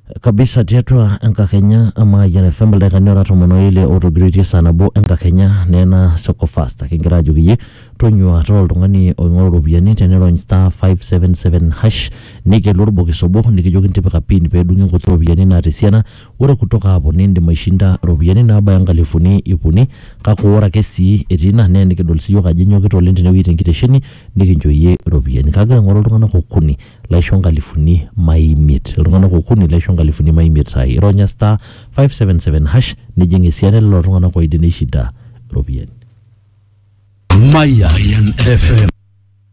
kabisa tiatua enkakenya ama yana family kanyo tomono ile autogrity sana bo enkakenya nena soko fast kingira ajokiye tonyua tol tungani oingoro ropiani tenero star 577 hash nikelor bokisobo nikijoki ntipika pin pedungi ngotro ropiani na tesiana ore kutoka hapo nindi maishinda ropiani na aba yangalifuni ipuni kakuora kesi etina ne nikedol siyo kajinyo kitole ntene wite nkitesheni nikinjoye ropiani kagira ngoro tungana kokuni laisho ngalifuni maimit tungana kokuni laisho ngalifuni maimit sai ronya star 577 hash nijingi siane lo tungana ko ideni shida ropiani Mayan FM